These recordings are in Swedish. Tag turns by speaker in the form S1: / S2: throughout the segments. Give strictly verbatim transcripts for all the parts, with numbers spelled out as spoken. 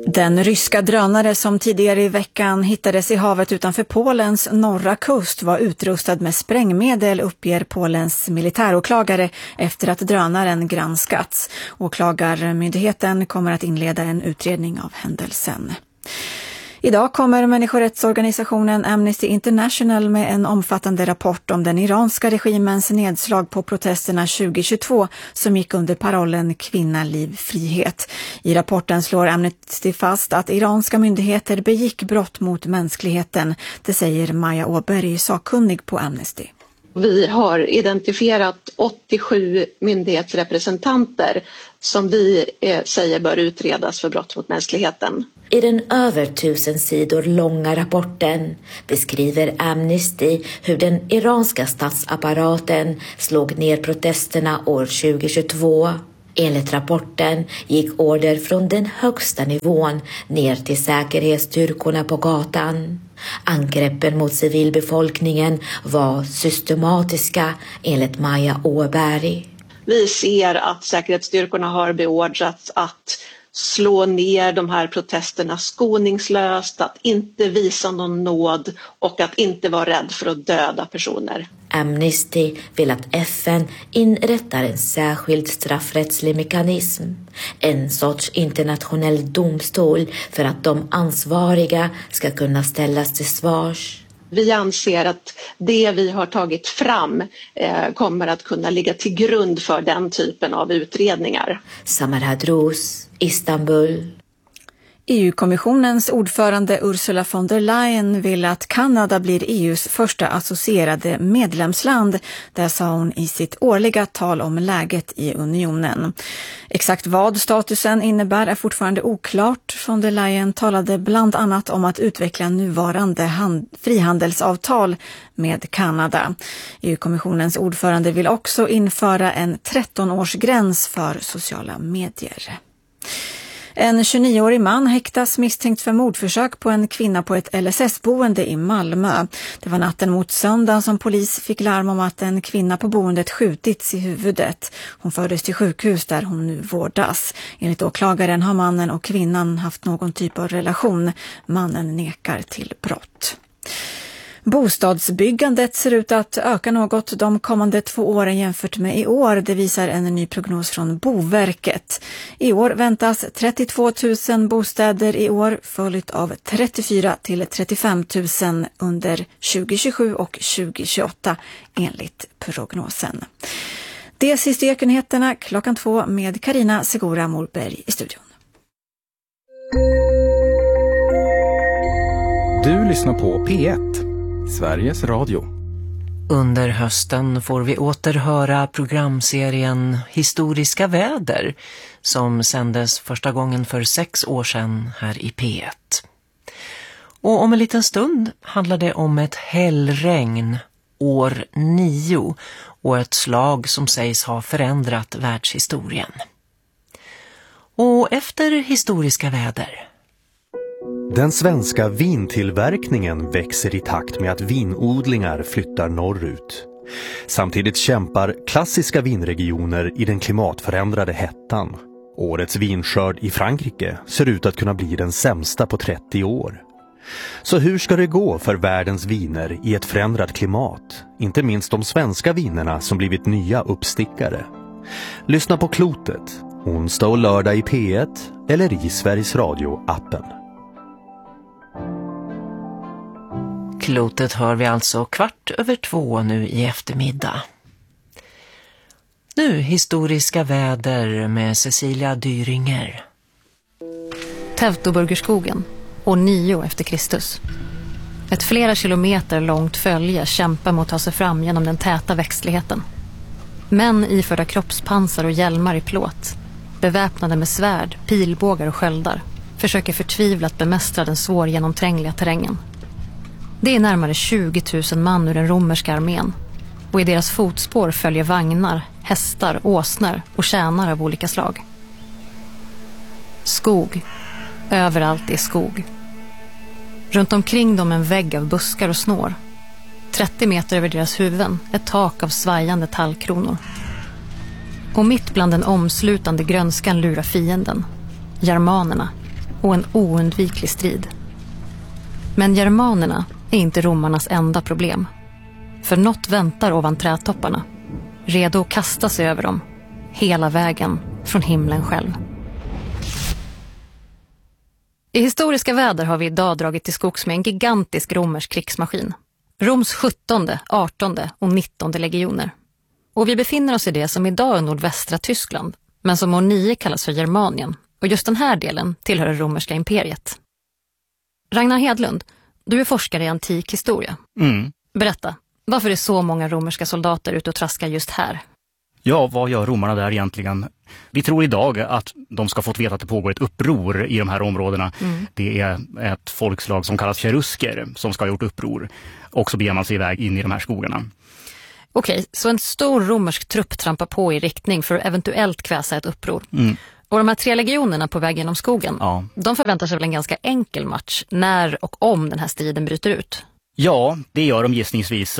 S1: Den ryska drönare som tidigare i veckan hittades i havet utanför Polens norra kust var utrustad med sprängmedel, uppger Polens militäråklagare efter att drönaren granskats. Åklagarmyndigheten kommer att inleda en utredning av händelsen. Idag kommer människorättsorganisationen Amnesty International med en omfattande rapport om den iranska regimens nedslag på protesterna tjugohundratjugotvå som gick under parollen Kvinna, liv, frihet. I rapporten slår Amnesty fast att iranska myndigheter begick brott mot mänskligheten. Det säger Maja Åberg, sakkunnig på Amnesty.
S2: Vi har identifierat åttiosju myndighetsrepresentanter som vi eh, säger bör utredas för brott mot mänskligheten.
S3: I den över tusen sidor långa rapporten beskriver Amnesty hur den iranska statsapparaten slog ner protesterna år tjugohundratjugotvå. Enligt rapporten gick order från den högsta nivån ner till säkerhetsstyrkorna på gatan. Angreppen mot civilbefolkningen var systematiska enligt Maja Åberg.
S2: Vi ser att säkerhetsstyrkorna har beordrats att slå ner de här protesterna skoningslöst, att inte visa någon nåd och att inte vara rädd för att döda personer.
S3: Amnesty vill att F N inrättar en särskild straffrättslig mekanism, en sorts internationell domstol för att de ansvariga ska kunna ställas till svars.
S2: Vi anser att det vi har tagit fram eh, kommer att kunna ligga till grund för den typen av utredningar.
S3: Samar Hadrous, Istanbul.
S1: E U-kommissionens ordförande Ursula von der Leyen vill att Kanada blir E U:s första associerade medlemsland. Det sa hon i sitt årliga tal om läget i unionen. Exakt vad statusen innebär är fortfarande oklart. Von der Leyen talade bland annat om att utveckla nuvarande hand- frihandelsavtal med Kanada. E U-kommissionens ordförande vill också införa en tretton-årsgräns för sociala medier. En tjugonioårig man häktas misstänkt för mordförsök på en kvinna på ett L S S-boende i Malmö. Det var natten mot söndagen som polis fick larm om att en kvinna på boendet skjutits i huvudet. Hon fördes till sjukhus där hon nu vårdas. Enligt åklagaren har mannen och kvinnan haft någon typ av relation. Mannen nekar till brott. Bostadsbyggandet ser ut att öka något de kommande två åren jämfört med i år. Det visar en ny prognos från Boverket. I år väntas trettiotvå tusen bostäder i år, följt av trettiofyra till trettiofem tusen under tjugohundratjugosju och tjugohundratjugoåtta enligt prognosen. Det är sista nyheterna klockan två med Karina Segura Morberg i studion.
S4: Du lyssnar på P ett. Sveriges Radio.
S5: Under hösten får vi återhöra programserien Historiska väder som sändes första gången för sex år sedan här i P ett. Och om en liten stund handlar det om ett hällregn år nio och ett slag som sägs ha förändrat världshistorien. Och efter historiska väder...
S6: Den svenska vintillverkningen växer i takt med att vinodlingar flyttar norrut. Samtidigt kämpar klassiska vinregioner i den klimatförändrade hettan. Årets vinskörd i Frankrike ser ut att kunna bli den sämsta på trettio år. Så hur ska det gå för världens viner i ett förändrat klimat? Inte minst de svenska vinerna som blivit nya uppstickare. Lyssna på Klotet, onsdag och lördag i P ett eller i Sveriges Radio-appen.
S5: Klotet hör vi alltså kvart över två nu i eftermiddag. Nu historiska väder med Cecilia Dyringer.
S7: Teutoburgerskogen, år nio efter Kristus. Ett flera kilometer långt följe kämpar mot att ta sig fram genom den täta växtligheten. Män iförda kroppspansar och hjälmar i plåt, beväpnade med svärd, pilbågar och sköldar, försöker förtvivlat bemästra den svårgenomträngliga terrängen. Det är närmare tjugo tusen man ur den romerska armén och i deras fotspår följer vagnar, hästar, åsnor och tjänare av olika slag. Skog. Överallt är skog. Runt omkring dem en vägg av buskar och snår. trettio meter över deras huvuden ett tak av svajande tallkronor. Och mitt bland den omslutande grönskan lurar fienden, germanerna, och en oundviklig strid. Men germanerna är inte romarnas enda problem. För något väntar ovan trädtopparna, redo att kasta sig över dem, hela vägen från himlen själv. I historiska väder har vi idag dragit till skogs med en gigantisk romersk krigsmaskin. Roms sjuttonde, artonde och nittonde legioner. Och vi befinner oss i det som idag är nordvästra Tyskland, men som år nio kallas för Germanien. Och just den här delen tillhör det romerska imperiet. Ragnar Hedlund, du är forskare i antik historia.
S8: Mm.
S7: Berätta, varför är så många romerska soldater ute och traskar just här?
S8: Ja, vad gör romarna där egentligen? Vi tror idag att de ska fått veta att det pågår ett uppror i de här områdena. Mm. Det är ett folkslag som kallas cherusker som ska ha gjort uppror. Och så beger man sig iväg in i de här skogarna.
S7: Okej, så en stor romersk trupp trampar på i riktning för att eventuellt kväsa ett uppror.
S8: Mm.
S7: Och de här tre legionerna på väg genom skogen,
S8: ja.
S7: de förväntar sig väl en ganska enkel match när och om den här striden bryter ut?
S8: Ja, det gör de gissningsvis.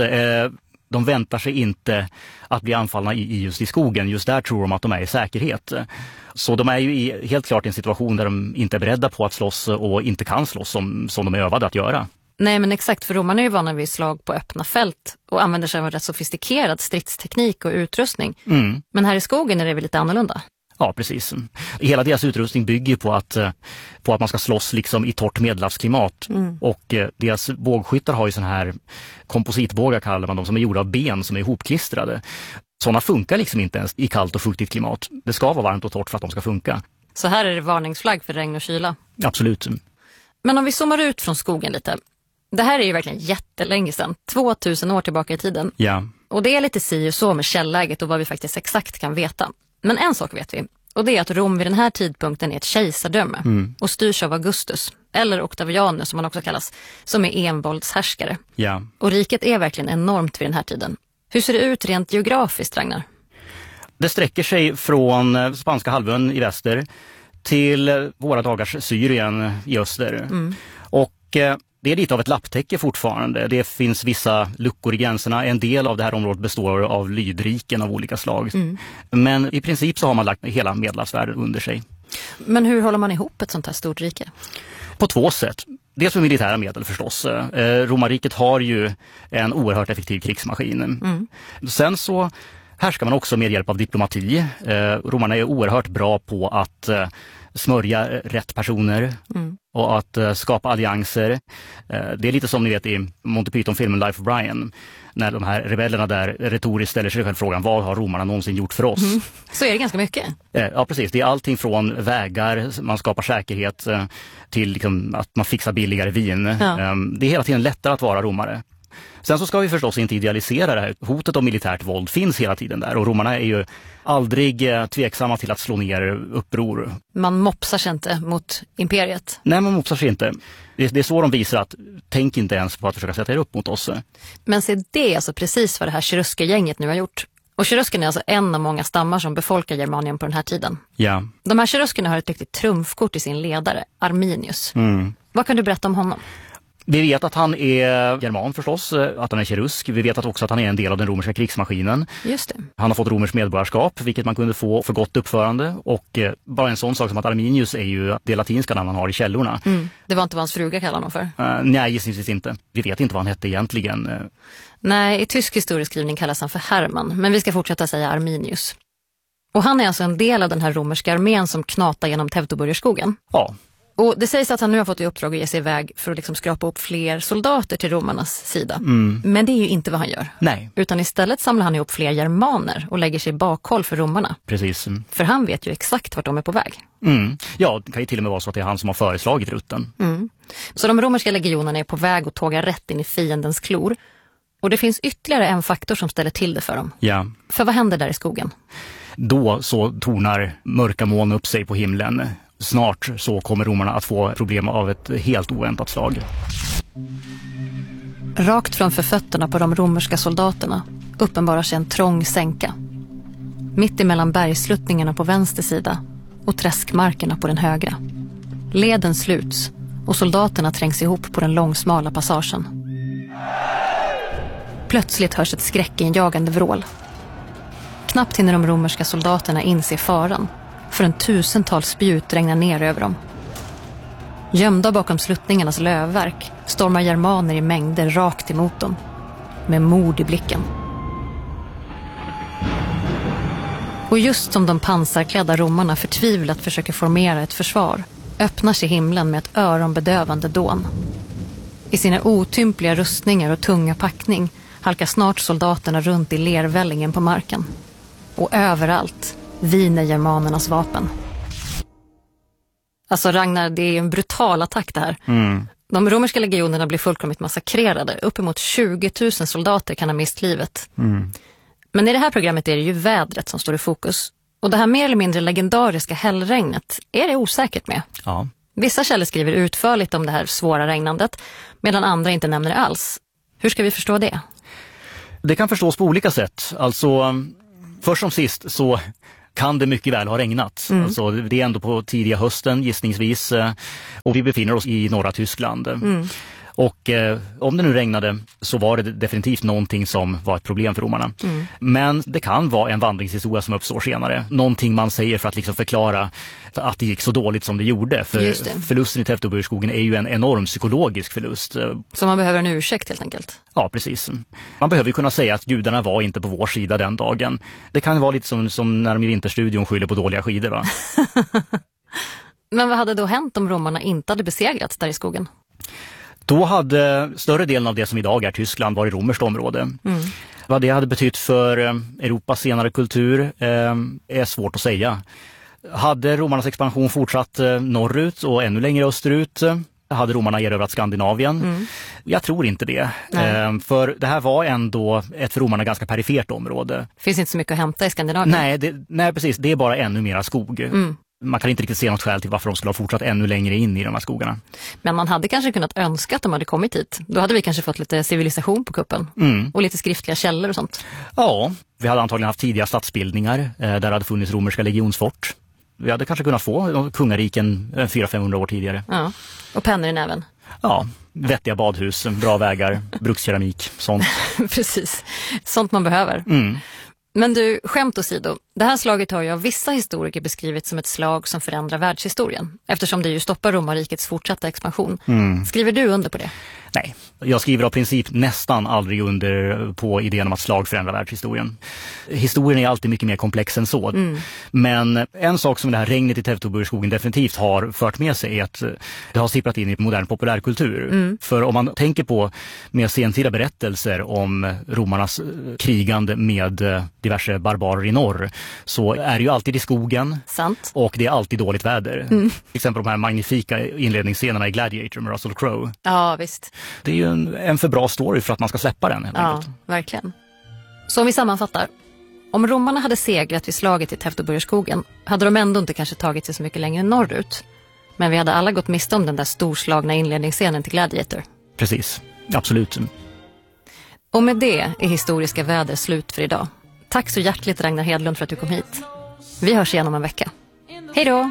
S8: De väntar sig inte att bli anfallna i just i skogen. Just där tror de att de är i säkerhet. Så de är ju i, helt klart i en situation där de inte är beredda på att slåss och inte kan slåss som, som de är övade att göra.
S7: Nej, men exakt, för romarna är ju vana vid slag på öppna fält och använder sig av en rätt sofistikerad stridsteknik och utrustning.
S8: Mm.
S7: Men här i skogen är det väl lite annorlunda?
S8: Ja, precis. Hela deras utrustning bygger på att, på att man ska slåss liksom i torrt medelhavsklimat. Mm. Och deras bågskyttar har ju sån här kompositbågar kallar man dem, som är gjorda av ben som är ihopklistrade. Sådana funkar liksom inte ens i kallt och fuktigt klimat. Det ska vara varmt och torrt för att de ska funka.
S7: Så här är det varningsflagg för regn och kyla?
S8: Absolut.
S7: Men om vi zoomar ut från skogen lite. Det här är ju verkligen jättelänge sedan, tvåtusen år tillbaka i tiden.
S8: Ja.
S7: Och det är lite si och så med källläget och vad vi faktiskt exakt kan veta. Men en sak vet vi, och det är att Rom vid den här tidpunkten är ett kejsardöme mm. och styrs av Augustus, eller Octavianus som man också kallas, som är envåldshärskare.
S8: Ja.
S7: Och riket är verkligen enormt vid den här tiden. Hur ser det ut rent geografiskt, Ragnar?
S8: Det sträcker sig från Spanska halvön i väster till våra dagars Syrien i öster. Mm. Och eh, det är lite av ett lapptäcke fortfarande. Det finns vissa luckor i gränserna. En del av det här området består av lydriken av olika slag. Mm. Men i princip så har man lagt hela Medelhavsvärlden under sig.
S7: Men hur håller man ihop ett sånt här stort rike?
S8: På två sätt. Dels med militära medel förstås. Eh, Romarriket har ju en oerhört effektiv krigsmaskin. Mm. Sen så härskar man också med hjälp av diplomati. Eh, romarna är oerhört bra på att eh, smörja rätt personer mm. och att uh, skapa allianser. Uh, det är lite som ni vet i Monty Python-filmen Life of Brian, när de här rebellerna där retoriskt ställer sig själv frågan, vad har romarna någonsin gjort för oss? Mm.
S7: Så är det ganska mycket.
S8: Uh, ja, precis. Det är allting från vägar, man skapar säkerhet, uh, till liksom, att man fixar billigare vin. Ja. Um, det är hela tiden lättare att vara romare. Sen så ska vi förstås inte idealisera det här. Hotet om militärt våld finns hela tiden där. Och romarna är ju aldrig tveksamma till att slå ner uppror.
S7: Man mopsar sig inte mot imperiet?
S8: Nej, man mopsar sig inte. Det, det är så de visar att tänk inte ens på att försöka sätta er upp mot oss.
S7: Men se, det är alltså precis vad det här cheruskergänget nu har gjort. Och cherusken är alltså en av många stammar som befolkar Germanien på den här tiden.
S8: Ja.
S7: De här cheruskerna har ett riktigt trumfkort i sin ledare, Arminius. Mm. Vad kan du berätta om honom?
S8: Vi vet att han är german förstås, att han är cherusk. Vi vet att också att han är en del av den romerska krigsmaskinen.
S7: Just det.
S8: Han har fått romersk medborgarskap, vilket man kunde få för gott uppförande. Och eh, bara en sån sak som att Arminius är ju det latinska namn han har i källorna. Mm.
S7: Det var inte vad hans fruga kallade honom för?
S8: Uh, nej, gissningsvis inte. Vi vet inte vad han hette egentligen.
S7: Nej, i tysk historieskrivning kallas han för Hermann, men vi ska fortsätta säga Arminius. Och han är alltså en del av den här romerska armén som knatar genom Teutoburgerskogen?
S8: Ja.
S7: Och det sägs att han nu har fått i uppdrag att ge sig iväg för att liksom skrapa upp fler soldater till romarnas sida. Mm. Men det är ju inte vad han gör.
S8: Nej.
S7: Utan istället samlar han ihop fler germaner och lägger sig i bakhåll för romarna.
S8: Precis. Mm.
S7: För han vet ju exakt vart de är på väg.
S8: Mm. Ja, det kan ju till och med vara så att det är han som har föreslagit rutten.
S7: Mm. Så de romerska legionerna är på väg att tåga rätt in i fiendens klor. Och det finns ytterligare en faktor som ställer till det för dem.
S8: Ja.
S7: För vad händer där i skogen?
S8: Då så tornar mörka moln upp sig på himlen. Snart så kommer romarna att få problem av ett helt oväntat slag.
S7: Rakt framför fötterna på de romerska soldaterna uppenbarar sig en trång sänka. Mitt emellan bergsluttningarna på vänster sida och träskmarkerna på den högra. Leden sluts och soldaterna trängs ihop på den långsmala passagen. Plötsligt hörs ett skräckinjagande vrål. Knappt hinner de romerska soldaterna inse faran förrän tusentals spjut regnar ner över dem. Gömda bakom sluttningarnas lövverk stormar germaner i mängder rakt emot dem, med mord i blicken. Och just som de pansarklädda romarna förtvivlat försöker formera ett försvar, öppnar sig himlen med ett öronbedövande dån. I sina otympliga rustningar och tunga packning halkar snart soldaterna runt i lervällingen på marken. Och överallt viner germanernas vapen. Alltså Ragnar, det är en brutal attack det här. Mm. De romerska legionerna blir fullkomligt massakrerade. Uppemot tjugo tusen soldater kan ha mist livet. Mm. Men i det här programmet är det ju vädret som står i fokus. Och det här mer eller mindre legendariska hällregnet är det osäkert med.
S8: Ja.
S7: Vissa källor skriver utförligt om det här svåra regnandet, medan andra inte nämner det alls. Hur ska vi förstå det?
S8: Det kan förstås på olika sätt. Alltså, först som sist så kan det mycket väl ha regnat. Mm. Alltså, det är ändå på tidiga hösten gissningsvis, och vi befinner oss i norra Tyskland. Mm. Och eh, om det nu regnade så var det definitivt någonting som var ett problem för romarna. Mm. Men det kan vara en vandringshistoria som uppstår senare. Någonting man säger för att liksom förklara att det gick så dåligt som det gjorde. För det. Förlusten i Teutoburgerskogen är ju en enorm psykologisk förlust.
S7: Så man behöver en ursäkt helt enkelt?
S8: Ja, precis. Man behöver ju kunna säga att gudarna var inte på vår sida den dagen. Det kan vara lite som, som när de i Vinterstudion skyller på dåliga skidor, va?
S7: Men vad hade då hänt om romarna inte hade besegrats där i skogen?
S8: Då hade större delen av det som idag är Tyskland varit romerskt område. Mm. Vad det hade betytt för Europas senare kultur eh, är svårt att säga. Hade romarnas expansion fortsatt eh, norrut och ännu längre österut, hade romarna erövrat Skandinavien? Mm. Jag tror inte det. Eh, för det här var ändå ett för romarna ganska perifert område.
S7: Finns inte så mycket att hämta i Skandinavien?
S8: Nej, det, nej precis. Det är bara ännu mera skog. Mm. Man kan inte riktigt se något skäl till varför de skulle ha fortsatt ännu längre in i de här skogarna.
S7: Men man hade kanske kunnat önska att de hade kommit hit. Då hade vi kanske fått lite civilisation på kuppen. Mm. Och lite skriftliga källor och sånt.
S8: Ja, vi hade antagligen haft tidiga stadsbildningar. Eh, där hade funnits romerska legionsfort. Vi hade kanske kunnat få kungariken fyra till femhundra år tidigare.
S7: Ja, och pennor i näven.
S8: Ja, vettiga badhus, bra vägar, brukskeramik, sånt.
S7: Precis, sånt man behöver. Mm. Men du, skämt åsido, det här slaget har ju av vissa historiker beskrivit som ett slag som förändrar världshistorien, eftersom det ju stoppar romarrikets fortsatta expansion. Mm. Skriver du under på det?
S8: Nej, jag skriver av princip nästan aldrig under på idén om att slag förändrar världshistorien. Historien är alltid mycket mer komplex än så. Mm. Men en sak som det här regnet i Teutoburgerskogen definitivt har fört med sig är att det har sipprat in i modern populärkultur. Mm. För om man tänker på mer sentida berättelser om romarnas krigande med diverse barbarer i norr, så är det ju alltid i skogen.
S7: Sant.
S8: Och det är alltid dåligt väder. Mm. Till exempel de här magnifika inledningsscenerna i Gladiator med Russell Crowe.
S7: Ja, visst.
S8: Det är ju en, en för bra story för att man ska släppa den. Helt
S7: ja,
S8: enkelt.
S7: Verkligen. Så om vi sammanfattar. Om romarna hade segrat vid slaget i Teutoburgerskogen hade de ändå inte kanske tagit sig så mycket längre norrut. Men vi hade alla gått miste om den där storslagna inledningsscenen till Gladiator.
S8: Precis, absolut.
S7: Och med det är historiska väder slut för idag. Tack så hjärtligt Ragnar Hedlund för att du kom hit. Vi hörs igen om en vecka. Hej då!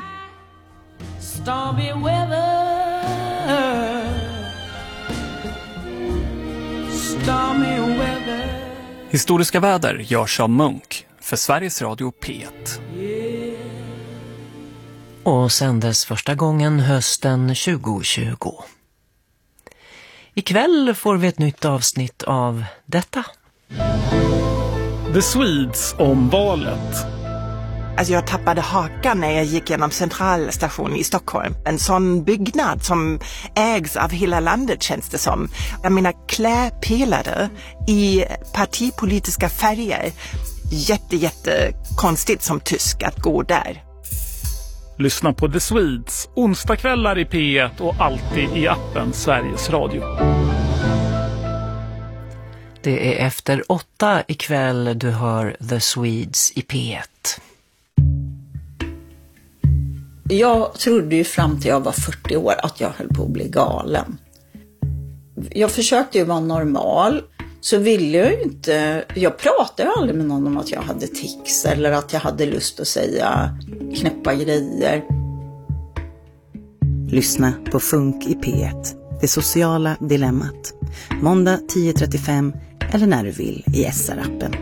S4: Historiska väder görs av Munk för Sveriges Radio P ett.
S5: Och sändes första gången hösten tjugo tjugo. Ikväll får vi ett nytt avsnitt av detta.
S9: The Swedes om valet.
S10: Alltså jag tappade hakan när jag gick genom centralstationen i Stockholm. En sån byggnad som ägs av hela landet känns det som. Jag menar kläpelare i partipolitiska färger. Jätte, jätte konstigt som tysk att gå där.
S9: Lyssna på The Swedes onsdagskvällar i P ett och alltid i appen Sveriges Radio.
S5: Det är efter åtta ikväll du hör The Swedes i P ett.
S11: Jag trodde ju fram till jag var fyrtio år att jag höll på att bli galen. Jag försökte ju vara normal, så ville jag ju inte... Jag pratade ju aldrig med någon om att jag hade tics eller att jag hade lust att säga knäppa grejer.
S12: Lyssna på Funk i P ett, det sociala dilemmat. Måndag tio trettiofem eller när du vill i S R-appen.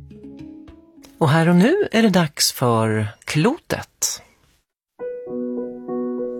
S5: Och här och nu är det dags för Klotet.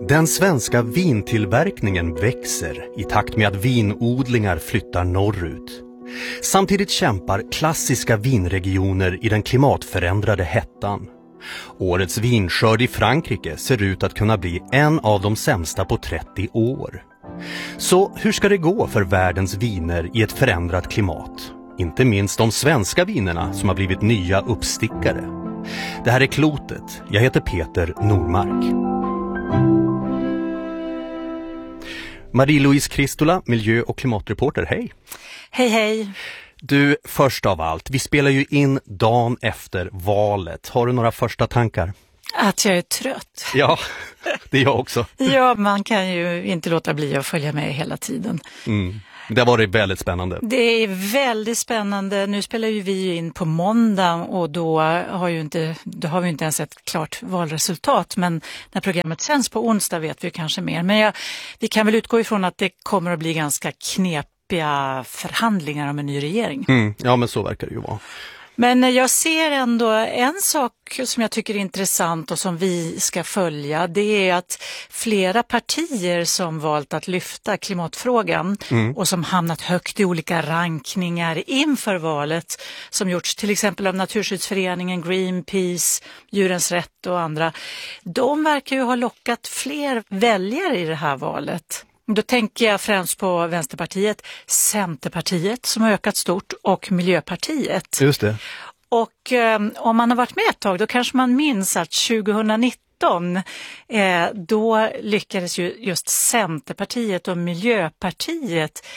S6: Den svenska vintillverkningen växer i takt med att vinodlingar flyttar norrut. Samtidigt kämpar klassiska vinregioner i den klimatförändrade hettan. Årets vinskörd i Frankrike ser ut att kunna bli en av de sämsta på trettio år. Så hur ska det gå för världens viner i ett förändrat klimat? Inte minst de svenska vinerna som har blivit nya uppstickare. Det här är Klotet. Jag heter Peter Normark. Marie-Louise Kristola, miljö- och klimatreporter, hej.
S13: Hej, hej.
S6: Du, först av allt, vi spelar ju in dagen efter valet. Har du några första tankar?
S13: Att jag är trött.
S6: Ja, det är jag också.
S13: Ja, man kan ju inte låta bli att följa med hela tiden.
S6: Mm. Det var det väldigt spännande.
S13: Det är väldigt spännande. Nu spelar ju vi in på måndag och då har, ju inte, då har vi inte ens ett klart valresultat. Men när programmet sänds på onsdag vet vi kanske mer. Men jag, vi kan väl utgå ifrån att det kommer att bli ganska knepiga förhandlingar om en ny regering.
S6: Mm. Ja, men så verkar det ju vara.
S13: Men jag ser ändå en sak som jag tycker är intressant och som vi ska följa. Det är att flera partier som valt att lyfta klimatfrågan mm. och som hamnat högt i olika rankningar inför valet som gjorts till exempel av Naturskyddsföreningen, Greenpeace, Djurens Rätt och andra. De verkar ju ha lockat fler väljare i det här valet. Då tänker jag främst på Vänsterpartiet, Centerpartiet som har ökat stort och Miljöpartiet.
S6: Just det.
S13: Och eh, om man har varit med ett tag då kanske man minns att tjugonitton eh, då lyckades ju just Centerpartiet och Miljöpartiet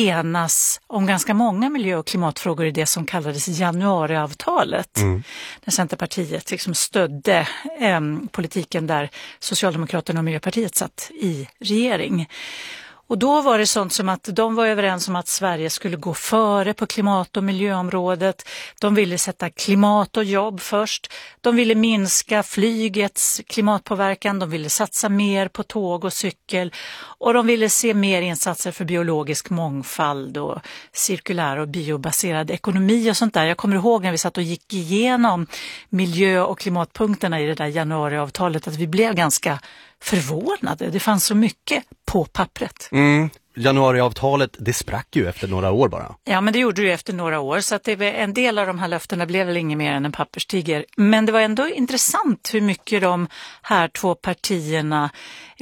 S13: enas om ganska många miljö- och klimatfrågor i det som kallades januariavtalet. Mm. När Centerpartiet liksom stödde eh, politiken där Socialdemokraterna och Miljöpartiet satt i regering. Och då var det sånt som att de var överens om att Sverige skulle gå före på klimat- och miljöområdet. De ville sätta klimat och jobb först. De ville minska flygets klimatpåverkan. De ville satsa mer på tåg och cykel. Och de ville se mer insatser för biologisk mångfald och cirkulär och biobaserad ekonomi och sånt där. Jag kommer ihåg när vi satt och gick igenom miljö- och klimatpunkterna i det där januariavtalet att vi blev ganska förvånade. Det fanns så mycket på pappret.
S6: Mm. Januariavtalet, det sprack ju efter några år bara.
S13: Ja, men det gjorde det ju efter några år så att det var, en del av de här löftena blev väl inget mer än en papperstiger. Men det var ändå intressant hur mycket de här två partierna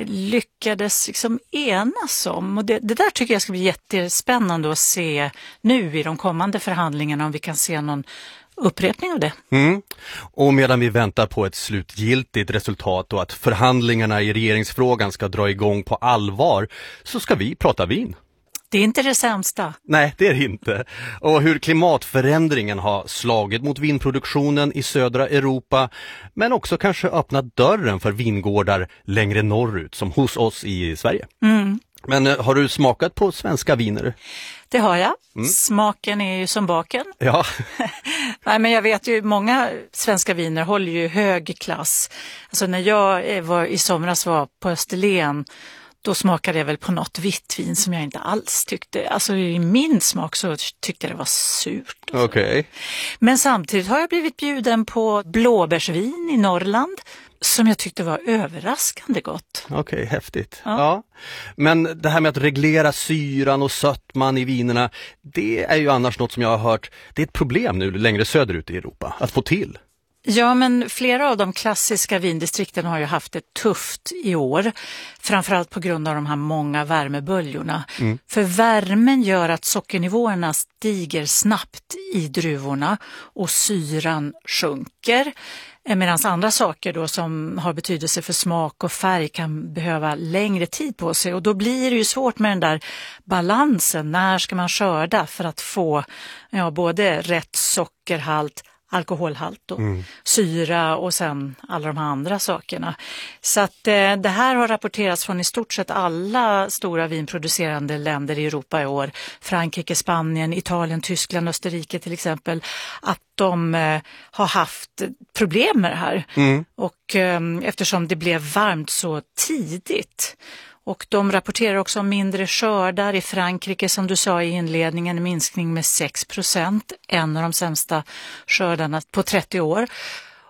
S13: lyckades liksom enas om. Och det, det där tycker jag ska bli jättespännande att se nu i de kommande förhandlingarna om vi kan se någon upprepning av det.
S6: Mm. Och medan vi väntar på ett slutgiltigt resultat och att förhandlingarna i regeringsfrågan ska dra igång på allvar så ska vi prata vin.
S13: Det är inte det sämsta.
S6: Nej, det är det inte. Och hur klimatförändringen har slagit mot vinproduktionen i södra Europa men också kanske öppnat dörren för vingårdar längre norrut som hos oss i Sverige.
S13: Mm.
S6: Men har du smakat på svenska viner?
S13: Det har jag. Mm. Smaken är ju som baken.
S6: Ja.
S13: Nej, men jag vet ju, många svenska viner håller ju hög klass. Alltså när jag var i somras var på Österlen, då smakade jag väl på något vitt vin som jag inte alls tyckte. Alltså i min smak så tyckte jag det var surt.
S6: Okej. Okay.
S13: Men samtidigt har jag blivit bjuden på blåbärsvin i Norrland som jag tyckte var överraskande gott.
S6: Okej, okay, häftigt.
S13: Ja.
S6: Ja. Men det här med att reglera syran och sötman i vinerna, det är ju annars något som jag har hört, det är ett problem nu längre söderut i Europa, att få till.
S13: Ja, men flera av de klassiska vindistrikten har ju haft det tufft i år. Framförallt på grund av de här många värmeböljorna. Mm. För värmen gör att sockernivåerna stiger snabbt i druvorna och syran sjunker. Medan andra saker då som har betydelse för smak och färg kan behöva längre tid på sig. Och då blir det ju svårt med den där balansen. När ska man skörda för att få ja, både rätt sockerhalt, alkoholhalt och mm. syra och sen alla de här andra sakerna. Så att eh, det här har rapporterats från i stort sett alla stora vinproducerande länder i Europa i år. Frankrike, Spanien, Italien, Tyskland, Österrike till exempel. Att de eh, har haft problem med det här. Mm. Och eh, eftersom det blev varmt så tidigt. Och de rapporterar också om mindre skördar i Frankrike, som du sa i inledningen, en minskning med sex procent, en av de sämsta skördarna på trettio år.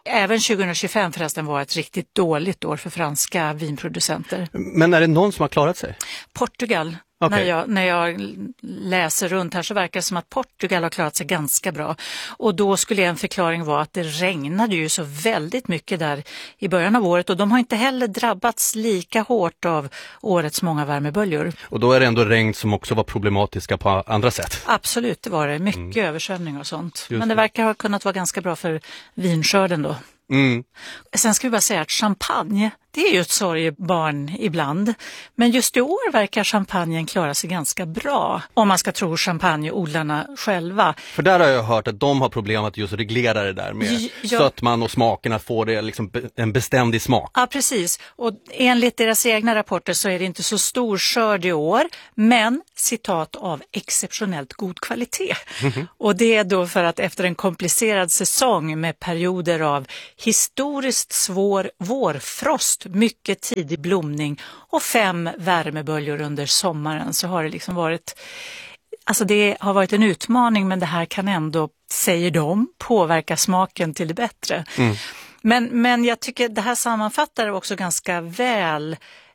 S13: Även tjugohundratjugofem förresten var ett riktigt dåligt år för franska vinproducenter.
S6: Men är det någon som har klarat sig?
S13: Portugal. Okay. När, jag, när jag läser runt här så verkar det som att Portugal har klarat sig ganska bra. Och då skulle en förklaring vara att det regnade ju så väldigt mycket där i början av året. Och de har inte heller drabbats lika hårt av årets många värmeböljor.
S6: Och då är det ändå regn som också var problematiska på andra sätt.
S13: Absolut, det var det. Mycket mm. översvämning och sånt. Just Men det verkar ha kunnat vara ganska bra för vinskörden då. Mm. Sen ska vi bara säga att champagne, det är ju ett sorgebarn ibland. Men just i år verkar champagnen klara sig ganska bra. Om man ska tro champagneodlarna själva.
S6: För där har jag hört att de har problem att just reglera det där med ja. sötman och smakerna, får det liksom en beständig smak.
S13: Ja, precis. Och enligt deras egna rapporter så är det inte så stor skörd i år. Men, citat, av exceptionellt god kvalitet. Mm-hmm. Och det är då för att efter en komplicerad säsong med perioder av historiskt svår vårfrost, mycket tidig blomning och fem värmeböljor under sommaren så har det liksom varit, alltså det har varit en utmaning, men det här kan ändå, säger de, påverka smaken till det bättre. Mm. Men, men jag tycker det här sammanfattar också ganska väl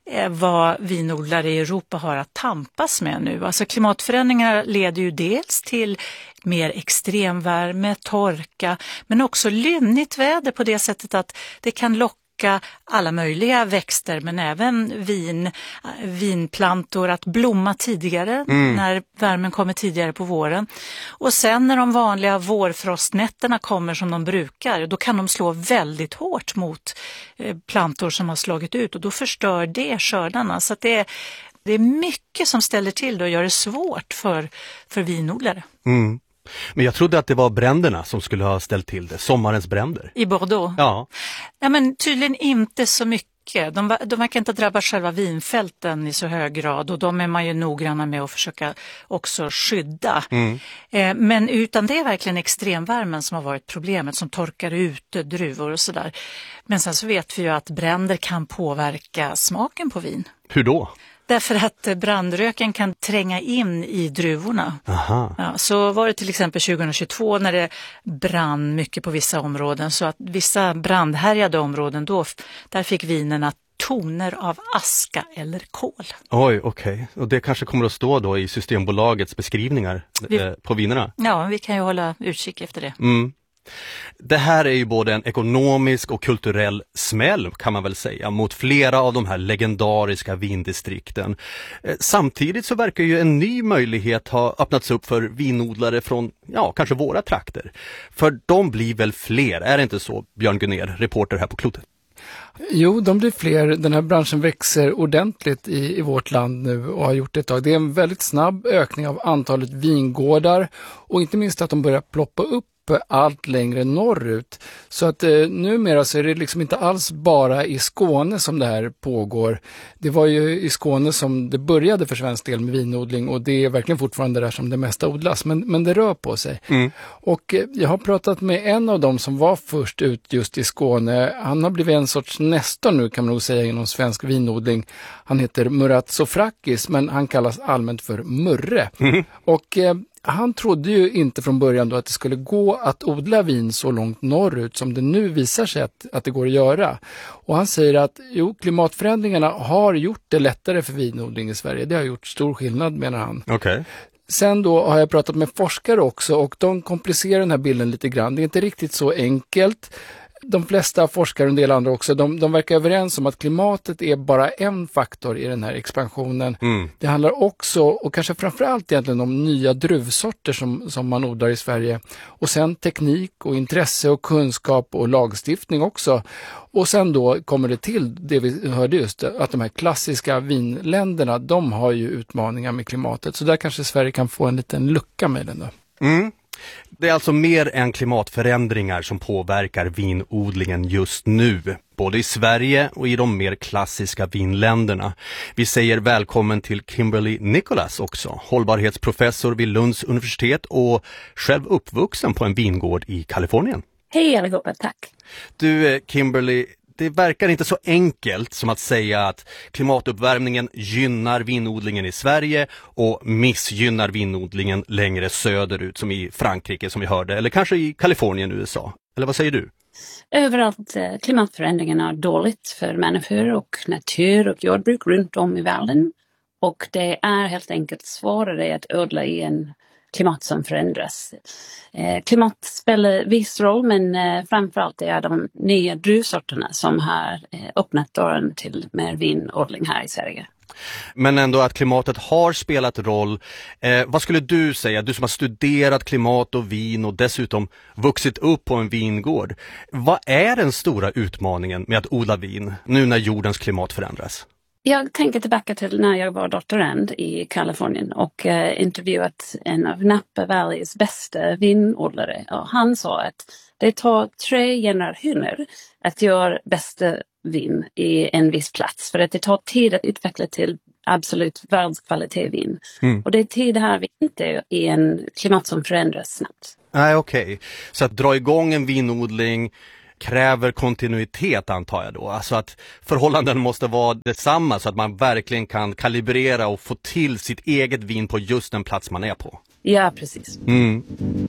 S13: vad vinodlare i Europa har att tampas med nu. Alltså klimatförändringar leder ju dels till mer extremvärme, torka, men också lynnigt väder på det sättet att det kan locka alla möjliga växter, men även vin, vinplantor att blomma tidigare mm. när värmen kommer tidigare på våren. Och sen när de vanliga vårfrostnätterna kommer som de brukar, då kan de slå väldigt hårt mot plantor som har slagit ut och då förstör det skördarna. Så att det är, det är mycket som ställer till det och gör det svårt för, för vinodlare.
S6: Mm. Men jag trodde att det var bränderna som skulle ha ställt till det, sommarens bränder.
S13: I Bordeaux?
S6: Ja.
S13: Ja, men tydligen inte så mycket. De, de verkar inte drabba själva vinfälten i så hög grad och de är man ju noggranna med att försöka också skydda. Mm. Eh, men utan det är verkligen extremvärmen som har varit problemet, som torkar ut druvor och sådär. Men sen så vet vi ju att bränder kan påverka smaken på vin.
S6: Hur då?
S13: Därför att brandröken kan tränga in i druvorna. Aha. Ja, så var det till exempel tjugohundratjugotvå när det brann mycket på vissa områden. Så att vissa brandhärjade områden, då, där fick vinerna toner av aska eller kol.
S6: Oj, okej. Okay. Och det kanske kommer att stå då i Systembolagets beskrivningar vi, eh, på vinerna?
S13: Ja, vi kan ju hålla utkik efter det.
S6: Mm. Det här är ju både en ekonomisk och kulturell smäll, kan man väl säga, mot flera av de här legendariska vindistrikten. Samtidigt så verkar ju en ny möjlighet ha öppnats upp för vinodlare från, ja, kanske våra trakter. För de blir väl fler, är det inte så, Björn Gunnér, reporter här på Klotet?
S14: Jo, de blir fler. Den här branschen växer ordentligt i, i vårt land nu och har gjort det ett tag. Det är en väldigt snabb ökning av antalet vingårdar och inte minst att de börjar ploppa upp allt längre norrut. Så att eh, numera så är det liksom inte alls bara i Skåne som det här pågår. Det var ju i Skåne som det började för svensk del med vinodling och det är verkligen fortfarande där som det mesta odlas. Men, men det rör på sig. Mm. Och eh, jag har pratat med en av dem som var först ut just i Skåne. Han har blivit en sorts nestor nu, kan man nog säga, inom svensk vinodling. Han heter Murat Sofrakis, men han kallas allmänt för Murre. Mm. Och eh, han trodde ju inte från början då att det skulle gå att odla vin så långt norrut som det nu visar sig att, att det går att göra. Och han säger att jo, klimatförändringarna har gjort det lättare för vinodling i Sverige. Det har gjort stor skillnad, menar han.
S6: Okay.
S14: Sen då har jag pratat med forskare också och de komplicerar den här bilden lite grann. Det är inte riktigt så enkelt. De flesta forskare och en del andra också, de, de verkar överens om att klimatet är bara en faktor i den här expansionen. Mm. Det handlar också, och kanske framförallt egentligen, om nya druvsorter som, som man odlar i Sverige. Och sen teknik och intresse och kunskap och lagstiftning också. Och sen då kommer det till det vi hörde just, att de här klassiska vinländerna, de har ju utmaningar med klimatet. Så där kanske Sverige kan få en liten lucka med den då.
S6: Mm. Det är alltså mer än klimatförändringar som påverkar vinodlingen just nu, både i Sverige och i de mer klassiska vinländerna. Vi säger välkommen till Kimberly Nicholas också, hållbarhetsprofessor vid Lunds universitet och själv uppvuxen på en vingård i Kalifornien.
S15: Hej allihopa, tack.
S6: Du Kimberly, det verkar inte så enkelt som att säga att klimatuppvärmningen gynnar vinodlingen i Sverige och missgynnar vinodlingen längre söderut, som i Frankrike som vi hörde, eller kanske i Kalifornien, U S A. Eller vad säger du?
S15: överallt klimatförändringen är dåligt för människor och natur och jordbruk runt om i världen. Och det är helt enkelt svårare att odla i en klimat som förändras. Eh, klimat spelar viss roll, men eh, framförallt är de nya druvsorterna som har eh, öppnat dörren till mer vinodling här i Sverige.
S6: Men ändå att klimatet har spelat roll. Eh, vad skulle du säga, du som har studerat klimat och vin och dessutom vuxit upp på en vingård. Vad är den stora utmaningen med att odla vin nu när jordens klimat förändras?
S15: Jag tänker tillbaka till när jag var doktorand i Kalifornien och eh, intervjuat en av Napa Valleys bästa vinodlare. Och han sa att det tar tre generationer att göra bästa vin i en viss plats. För att det tar tid att utveckla till absolut världskvalitet vin. Mm. Och det är tid här vi inte i en klimat som förändras snabbt.
S6: Nej, okej. Okay. Så att dra igång en vinodling kräver kontinuitet, antar jag då. Alltså att förhållanden måste vara detsamma så att man verkligen kan kalibrera och få till sitt eget vin på just den plats man är på.
S15: Ja, precis.
S6: Mm.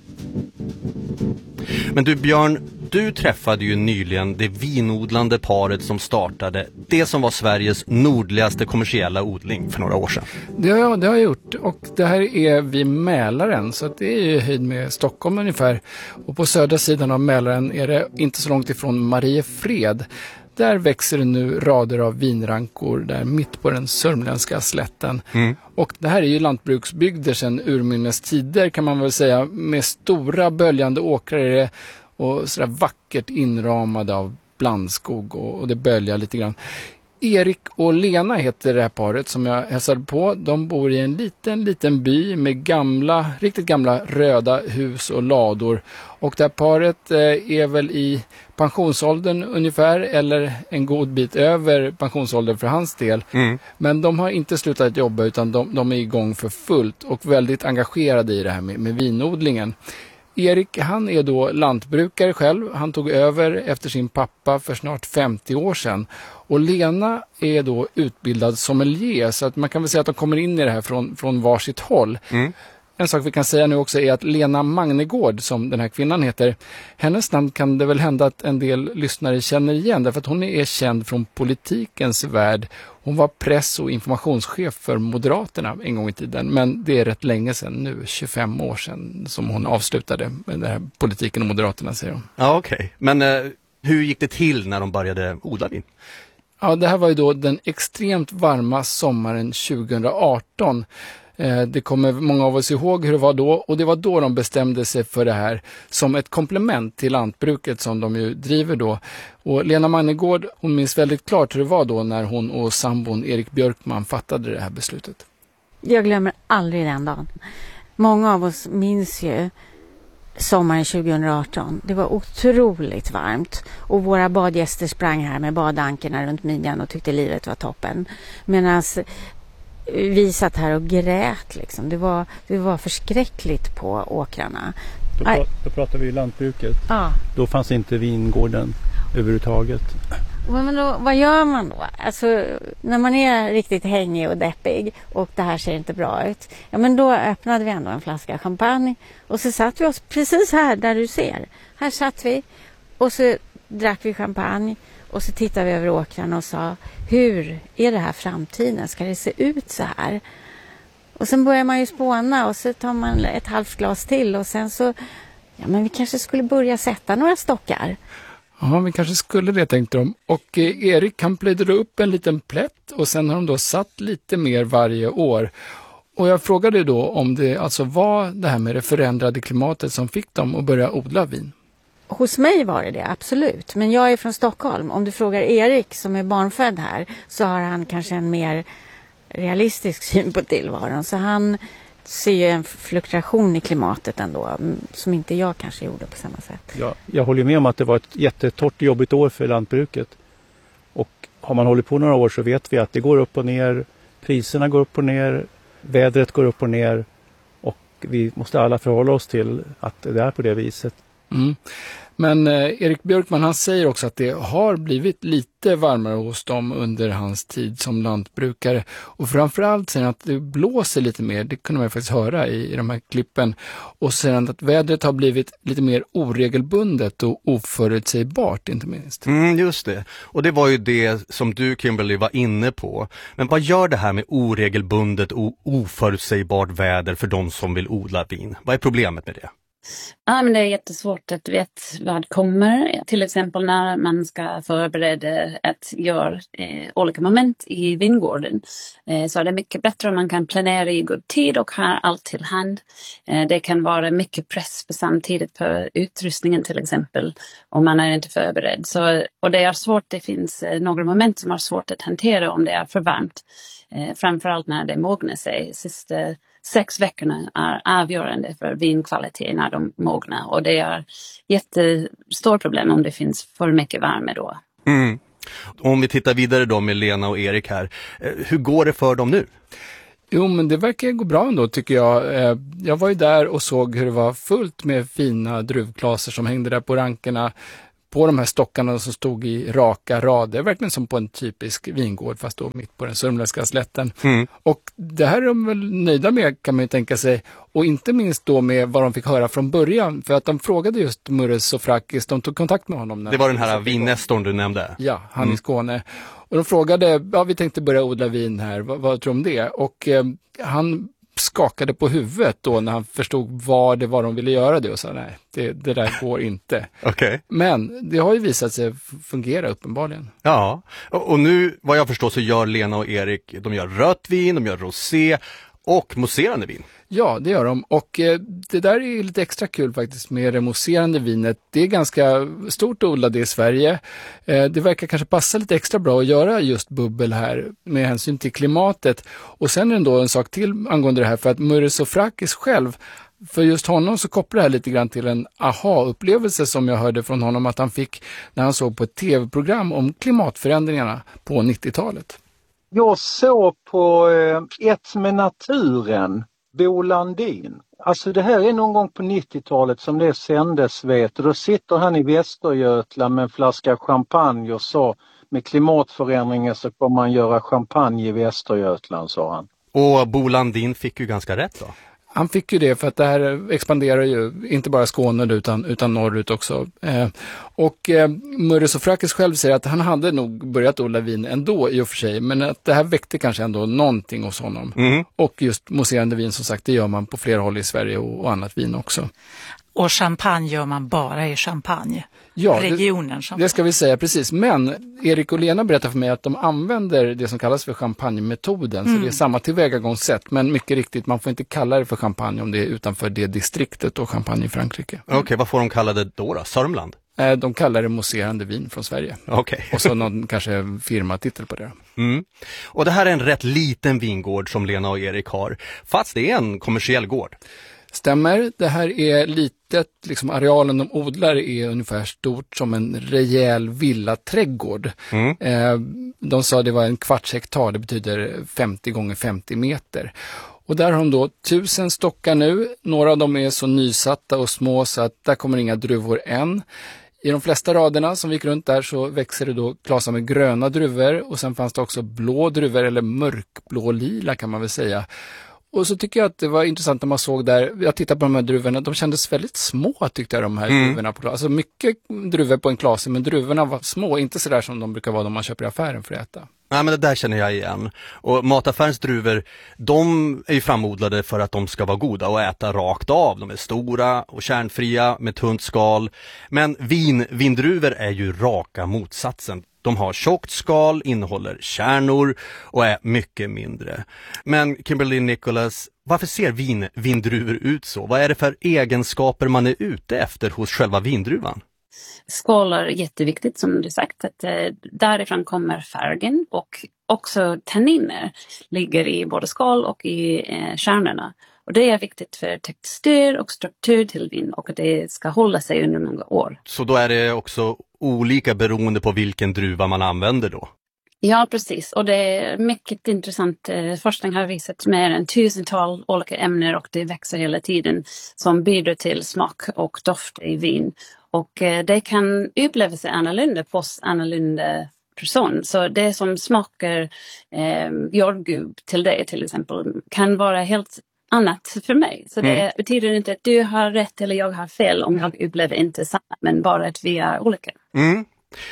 S6: Men du Björn, du träffade ju nyligen det vinodlande paret som startade det som var Sveriges nordligaste kommersiella odling för några år sedan.
S14: Det har jag, det har jag gjort, och det här är vid Mälaren, så att det är ju höjd med Stockholm ungefär. Och på södra sidan av Mälaren är det inte så långt ifrån Mariefred. Där växer det nu rader av vinrankor där mitt på den sörmländska slätten. Mm. Och det här är ju lantbruksbygder sedan urminnes tider, kan man väl säga, med stora böljande åkrar är det, och sådär vackert inramade av blandskog, och, och det böljar lite grann. Erik och Lena heter det här paret som jag hälsade på. De bor i en liten, liten by med gamla, riktigt gamla röda hus och lador. Och det här paret eh, är väl i pensionsåldern ungefär, eller en god bit över pensionsåldern för hans del. Mm. Men de har inte slutat jobba, utan de, de är igång för fullt och väldigt engagerade i det här med, med vinodlingen. Erik, han är då lantbrukare själv. Han tog över efter sin pappa för snart femtio år sedan. Och Lena är då utbildad sommelier, så att man kan väl säga att de kommer in i det här från, från varsitt håll. Mm. En sak vi kan säga nu också är att Lena Magnegård, som den här kvinnan heter, hennes namn kan det väl hända att en del lyssnare känner igen, därför att hon är känd från politikens värld. Hon var press- och informationschef för Moderaterna en gång i tiden, men det är rätt länge sedan nu, tjugofem år sedan, som hon avslutade med den här politiken och Moderaterna, säger hon. Ja,
S6: okej. Okay. Men eh, hur gick det till när de började odla vin?
S14: Ja, det här var ju då den extremt varma sommaren tjugohundraarton. Det kommer många av oss ihåg hur det var då, och det var då de bestämde sig för det här som ett komplement till lantbruket som de ju driver då. Och Lena Magnegård, hon minns väldigt klart hur det var då när hon och sambon Erik Björkman fattade det här beslutet.
S16: Jag glömmer aldrig den dagen. Många av oss minns ju sommaren tjugohundraarton. Det var otroligt varmt och våra badgäster sprang här med badankerna runt midjan och tyckte livet var toppen. Medan vi satt här och grät liksom. Det var, det var förskräckligt på åkrarna.
S17: Då, pra- då pratar vi ju lantbruket. Ja. Då fanns inte vingården överhuvudtaget.
S16: Men då, vad gör man då? Alltså, när man är riktigt hängig och deppig och det här ser inte bra ut. Ja, men då öppnade vi ändå en flaska champagne och så satt vi oss precis här där du ser. Här satt vi och så drack vi champagne. Och så tittade vi över åkrarna och sa, hur är det här framtiden? Ska det se ut så här? Och sen börjar man ju spåna och så tar man ett halvt glas till och sen så, ja men vi kanske skulle börja sätta några stockar.
S14: Ja, vi kanske skulle det, tänkte de. Och eh, Erik han plöjde upp en liten plätt och sen har de då satt lite mer varje år. Och jag frågade då om det alltså var det här med det förändrade klimatet som fick dem att börja odla vin.
S16: Hos mig var det det, absolut. Men jag är från Stockholm. Om du frågar Erik som är barnfödd här så har han kanske en mer realistisk syn på tillvaron. Så han ser ju en fluktuation i klimatet ändå som inte jag kanske gjorde på samma sätt.
S17: Ja, jag håller med om att det var ett jättetort jobbigt år för lantbruket. Och har man hållit på några år så vet vi att det går upp och ner. Priserna går upp och ner. Vädret går upp och ner. Och vi måste alla förhålla oss till att det är på det viset.
S14: Mm. Men eh, Erik Björkman, han säger också att det har blivit lite varmare hos dem under hans tid som lantbrukare. Och framförallt säger han att det blåser lite mer, det kunde man faktiskt höra i, i de här klippen. Och säger han att vädret har blivit lite mer oregelbundet och oförutsägbart, inte minst.
S6: Mm, just det. Och det var ju det som du, Kimberly, var inne på. Men vad gör det här med oregelbundet och oförutsägbart väder för de som vill odla vin? Vad är problemet med det?
S15: Ja, men det är jättesvårt att veta vad kommer. Till exempel när man ska förbereda att göra eh, olika moment i vingården. Eh, så är det mycket bättre om man kan planera i god tid och ha allt till hand. Eh, det kan vara mycket press på samtidigt på utrustningen till exempel om man är inte förberedd. Så, och det är svårt, det finns eh, några moment som är svårt att hantera om det är för varmt. Eh, framförallt när det mognar sig. Sista sex veckorna är avgörande för vinkvalitet när de mognar. Och det är jättestort problem om det finns för mycket värme då.
S6: Mm. Om vi tittar vidare då med Lena och Erik här. Hur går det för dem nu?
S14: Jo, men det verkar gå bra ändå tycker jag. Jag var ju där och såg hur det var fullt med fina druvklaser som hängde där på rankerna. På de här stockarna som stod i raka rader, verkligen som på en typisk vingård fast då mitt på den sörmländska slätten. Mm. Och det här är de väl nöjda med kan man ju tänka sig. Och inte minst då med vad de fick höra från början. För att de frågade just Murres Sofrakis, de tog kontakt med honom. När
S6: det var den här vinnestorn du nämnde.
S14: Ja, han mm. i Skåne. Och de frågade, ja vi tänkte börja odla vin här, vad, vad tror du om det? Och eh, han skakade på huvudet då när han förstod vad det var de ville göra det och sa nej, det, det där går inte.
S6: Okay.
S14: Men det har ju visat sig fungera uppenbarligen.
S6: Ja, och, och nu vad jag förstår så gör Lena och Erik, de gör rött vin, de gör rosé och mousserande vin.
S14: Ja, det gör de. Och eh, det där är lite extra kul faktiskt med det mousserande vinet. Det är ganska stort att odla det i Sverige. Eh, det verkar kanske passa lite extra bra att göra just bubbel här med hänsyn till klimatet. Och sen är det då en sak till angående det här för att Murres Sofrakis själv, för just honom så kopplar det här lite grann till en aha-upplevelse som jag hörde från honom att han fick när han såg på ett tv-program om klimatförändringarna på nittiotalet.
S18: Jag såg på eh, Ett med naturen, Bo Landin. Alltså det här är någon gång på nittiotalet som det sändes, vet. Och då sitter han i Västergötland med en flaska champagne och sa med klimatförändringen så kommer man göra champagne i Västergötland, sa han.
S6: Och Bo Landin fick ju ganska rätt då.
S14: Han fick ju det för att det här expanderar ju inte bara Skåne utan, utan norrut också. Eh, och eh, Murres Sofrakis själv säger att han hade nog börjat odla vin ändå i och för sig. Men att det här väckte kanske ändå någonting hos honom. Mm. Och just mousserande vin som sagt, det gör man på flera håll i Sverige och, och annat vin också.
S13: Och champagne gör man bara i Champagne.
S14: Ja,
S13: regionen.
S14: Det, det ska vi säga precis. Men Erik och Lena berättar för mig att de använder det som kallas för champagne-metoden. Mm. Så det är samma tillvägagångssätt. Men mycket riktigt, man får inte kalla det för champagne om det är utanför det distriktet och champagne i Frankrike.
S6: Okej, okay, vad får de kalla det då då? Sörmland?
S14: De kallar det mousserande vin från Sverige.
S6: Okay.
S14: Och så någon kanske firmatitel på det.
S6: Mm. Och det här är en rätt liten vingård som Lena och Erik har. Fast det är en kommersiell gård.
S14: Stämmer, det här är litet, liksom arealen de odlar är ungefär stort som en rejäl villaträdgård. Mm. Eh, de sa det var en kvarts hektar, det betyder femtio gånger femtio meter. Och där har de då tusen stockar nu, några av dem är så nysatta och små så att där kommer inga druvor än. I de flesta raderna som gick runt där så växer det då klasar med gröna druvor och sen fanns det också blå druvor eller mörkblå lila kan man väl säga. Och så tycker jag att det var intressant när man såg där, jag tittade på de här druvorna, de kändes väldigt små tyckte jag de här mm. druvorna på klase. Alltså mycket druvor på en klase, men druvorna var små, inte sådär som de brukar vara när man köper i affären för att äta.
S6: Nej, men det där känner jag igen. Och mataffärens druvor, de är ju framodlade för att de ska vara goda och äta rakt av. De är stora och kärnfria med tunt skal. Men vin, vindruvor är ju raka motsatsen. De har tjockt skal, innehåller kärnor och är mycket mindre. Men Kimberly Nicholas, varför ser vin, vindruvor ut så? Vad är det för egenskaper man är ute efter hos själva vindruvan?
S15: Skal är jätteviktigt som du sagt. Att, eh, därifrån kommer färgen och också tanniner ligger i både skal och i eh, kärnorna. Och det är viktigt för textur och struktur till vin och att det ska hålla sig under många år.
S6: Så då är det också olika beroende på vilken druva man använder då?
S15: Ja, precis. Och det är mycket intressant. Forskning har visat mer än tusental olika ämnen och det växer hela tiden som bidrar till smak och doft i vin. Och det kan uppleva sig annorlunda på annorlunda person. Så det som smakar eh, jordgubb till dig till exempel kan vara helt annat för mig. Så det mm. betyder inte att du har rätt eller jag har fel om jag upplever inte samma, men bara att vi är olika.
S6: Mm.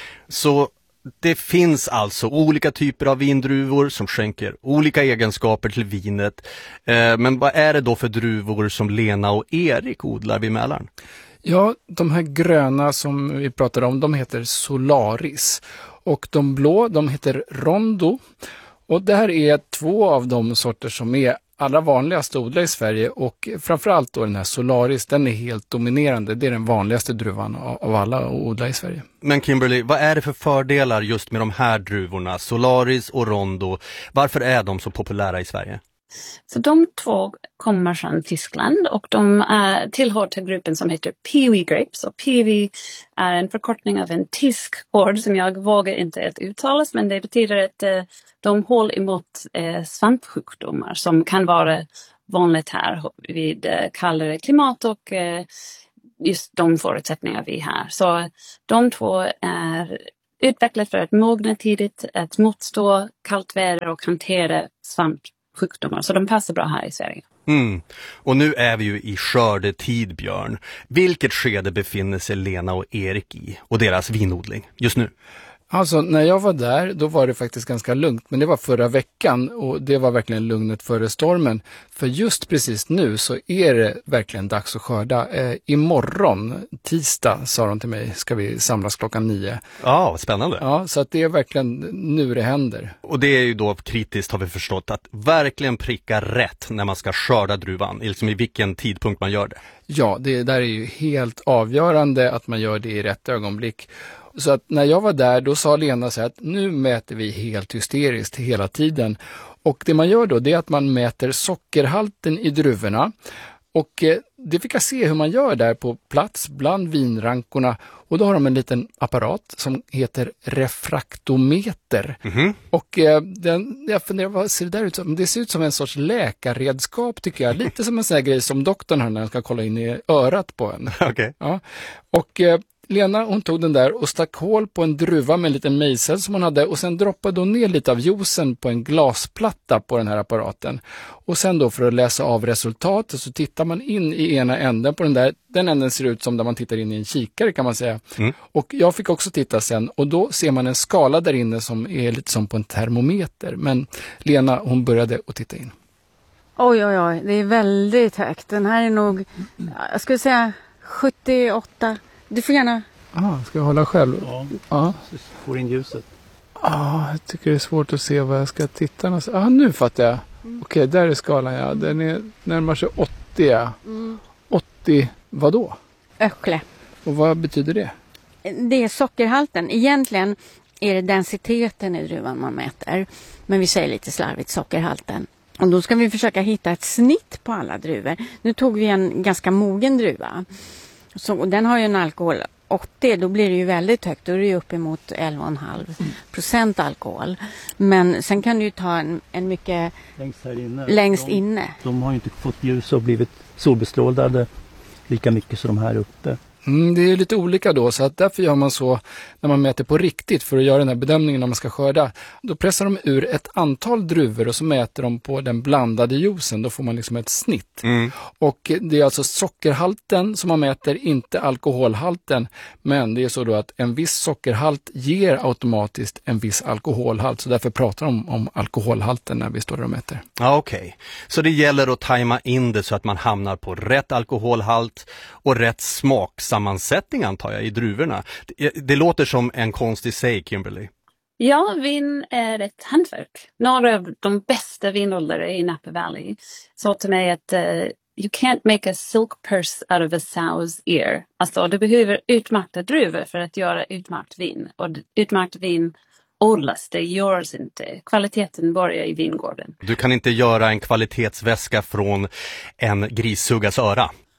S6: Så det finns alltså olika typer av vindruvor som skänker olika egenskaper till vinet. Eh, men vad är det då för druvor som Lena och Erik odlar vid Mälaren?
S14: Ja, de här gröna som vi pratade om, de heter Solaris. Och de blå, de heter Rondo. Och det här är två av de sorter som är allra vanligast odlade i Sverige. Och framförallt då den här Solaris, den är helt dominerande. Det är den vanligaste druvan av alla att odla i Sverige.
S6: Men Kimberly, vad är det för fördelar just med de här druvorna, Solaris och Rondo? Varför är de så populära i Sverige?
S15: Så de två kommer från Tyskland och de är, tillhör till gruppen som heter Piwi grapes. Och Piwi är en förkortning av en tysk ord som jag vågar inte att uttalas, men det betyder att eh, de håller emot eh, svampsjukdomar som kan vara vanligt här vid eh, kallare klimat och eh, just de förutsättningar vi har. Så de två är utvecklade för att mogna tidigt, att motstå kallt väder och hantera svampsjukdomar. Så de passar bra här i Sverige.
S6: Mm. Och nu är vi ju i skördetid, Björn. Vilket skede befinner sig Lena och Erik i och deras vinodling just nu?
S14: Alltså när jag var där, då var det faktiskt ganska lugnt, men det var förra veckan och det var verkligen lugnet före stormen. För just precis nu så är det verkligen dags att skörda. Eh, imorgon, tisdag, sa de till mig, ska vi samlas klockan nio.
S6: Ja, spännande.
S14: Ja, så att det är verkligen nu det händer.
S6: Och det är ju då kritiskt, har vi förstått, att verkligen pricka rätt när man ska skörda druvan, liksom i vilken tidpunkt man gör det.
S14: Ja, det där är ju helt avgörande att man gör det i rätt ögonblick. Så att när jag var där, då sa Lena så här att nu mäter vi helt hysteriskt hela tiden. Och det man gör då, det är att man mäter sockerhalten i druvorna. Och eh, det fick jag se hur man gör där på plats bland vinrankorna. Och då har de en liten apparat som heter refraktometer. Mm-hmm. Och eh, den, jag funderar, vad ser det där ut som? Det ser ut som en sorts läkarredskap tycker jag. Lite som en sån här grej som doktorn har när han ska kolla in i örat på en.
S6: Okay.
S14: Ja. Och eh, Lena, hon tog den där och stack hål på en druva med en liten mejsel som hon hade och sen droppade hon ner lite av juicen på en glasplatta på den här apparaten. Och sen då för att läsa av resultatet så tittar man in i ena änden på den där. Den änden ser ut som där man tittar in i en kikare kan man säga. Mm. Och jag fick också titta sen och då ser man en skala där inne som är lite som på en termometer. Men Lena, hon började att titta in.
S16: Oj, oj, oj. Det är väldigt högt. Den här är nog, jag skulle säga sjuttioåtta. Du får gärna...
S14: Ah, ska jag hålla själv?
S17: Ja,
S14: ah.
S17: får in ljuset.
S14: Ah, jag tycker det är svårt att se vad jag ska titta. Ah, nu fattar jag. Mm. Okej, där är skalan, ja. Den är närmare sig åttio. Ja. Mm. åttio, vad då?
S16: Ökle.
S14: Och vad betyder det?
S16: Det är sockerhalten. Egentligen är det densiteten i druvan man mäter. Men vi säger lite slarvigt sockerhalten. Och då ska vi försöka hitta ett snitt på alla druvor. Nu tog vi en ganska mogen druva. Så, och den har ju en alkohol åttio, då blir det ju väldigt högt. Då är det ju uppemot elva komma fem procent alkohol. Men sen kan du ju ta en, en mycket
S17: längst, här inne.
S16: längst
S17: de,
S16: inne.
S17: De har ju inte fått ljus och blivit solbestrålade lika mycket som de här uppe.
S14: Mm, det är lite olika då, så att därför gör man så när man mäter på riktigt för att göra den här bedömningen när man ska skörda. Då pressar de ur ett antal druvor och så mäter de på den blandade juicen. Då får man liksom ett snitt. Mm. Och det är alltså sockerhalten som man mäter, inte alkoholhalten. Men det är så då att en viss sockerhalt ger automatiskt en viss alkoholhalt. Så därför pratar de om, om alkoholhalten när vi står där och mäter.
S6: Ja, okej. Okay. Så det gäller att tajma in det så att man hamnar på rätt alkoholhalt och rätt smak. Sammansättning antar jag i druvorna. Det, det låter som en konst i sig, Kimberly.
S15: Ja, vin är ett hantverk. Några av de bästa vinodlare i Napa Valley sa till mig att uh, you can't make a silk purse out of a sow's ear. Alltså, du behöver utmärkta druvor för att göra utmärkt vin. Och utmärkt vin odlas, det görs inte. Kvaliteten börjar i vingården.
S6: Du kan inte göra en kvalitetsväska från en grissuggas öra.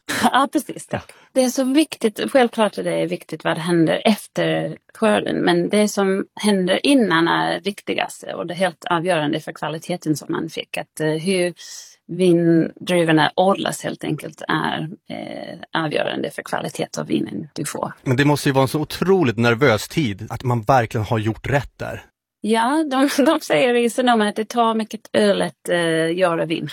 S15: Ja, precis. Ja. Det är så viktigt, självklart är det viktigt vad händer efter skörden, men det som händer innan är viktigast och det är helt avgörande för kvaliteten som man fick. Att uh, hur vindruvorna odlas helt enkelt är eh, avgörande för kvalitet av vinen du får.
S6: Men det måste ju vara en så otroligt nervös tid att man verkligen har gjort rätt där.
S15: Ja, de, de säger i Sonoma att det tar mycket öl att uh, göra vin.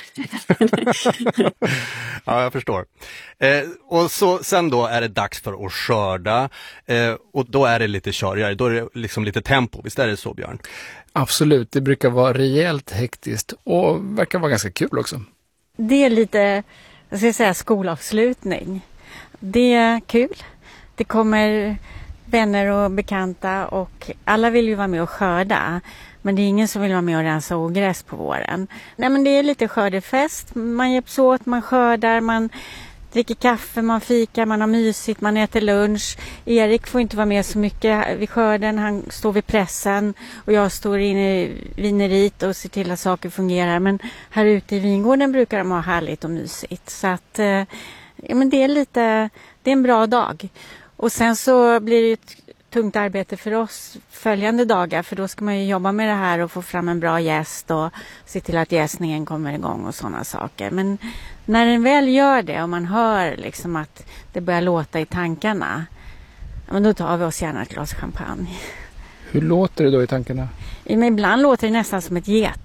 S6: Ja, jag förstår. Eh, och så sen då är det dags för att skörda eh, och då är det lite körigare, då är det liksom lite tempo, visst är det så, Björn?
S14: Absolut, det brukar vara rejält hektiskt och verkar vara ganska kul också.
S16: Det är lite, jag ska säga, skolavslutning. Det är kul. Det kommer vänner och bekanta och alla vill ju vara med och skörda. Men det är ingen som vill vara med och rensa ogräs på våren. Nej, men det är lite skördefest. Man hjälps åt, man skördar, man dricker kaffe, man fikar, man har mysigt, man äter lunch. Erik får inte vara med så mycket vid skörden. Han står vid pressen och jag står inne i vineriet och ser till att saker fungerar. Men här ute i vingården brukar de ha härligt och mysigt. Så att ja, men det är lite, det är en bra dag. Och sen så blir det ett tungt arbete för oss följande dagar, för då ska man ju jobba med det här och få fram en bra jäst och se till att jäsningen kommer igång och sådana saker. Men när den väl gör det och man hör liksom att det börjar låta i tankarna, men då tar vi oss gärna ett glas champagne.
S14: Hur låter det då i tankarna?
S16: Men ibland låter det nästan som ett get.